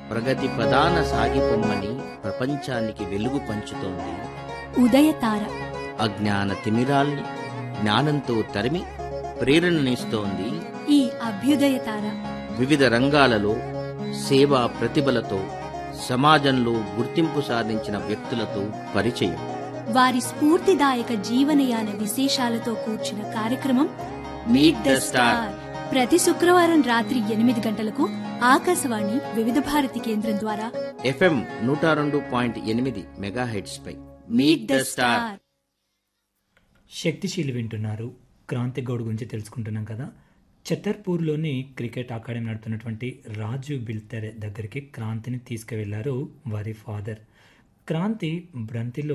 ప్రగతి ప్రధాన సాగిపొమ్మని ప్రపంచానికి వెలుగు పంచుతోంది. ఉదయతార అజ్ఞాన తిమిరాల్ని జ్ఞానంతో తరిమి ప్రేరణనిస్తోంది. ఈ అభ్యుదయతార వివిధ రంగాలలో సేవా ప్రతిభలతో సమాజంలో గుర్తింపు సాధించిన వ్యక్తులతో పరిచయం, వారి స్ఫూర్తిదాయక జీవనయాన విశేషాలతో కూర్చిన కార్యక్రమం మీట్ ద స్టార్. ప్రతి శుక్రవారం రాత్రి 8 గంటలకు ఆకాశవాణి వివిధ భారతి కేంద్రం ద్వారా FM 102.8 megahertz pi meet the star. శక్తిశీలి వింటున్నారు. క్రాంతి గౌడ్ గురించి తెలుసుకుంటున్నాం కదా. ఛతర్పూర్లోని క్రికెట్ అకాడమీ నడుపుతున్నటువంటి రాజు బిల్తర్ దగ్గరికి క్రాంతిని తీసుకువెళ్లారు వారి ఫాదర్. క్రాంతి బంతిలో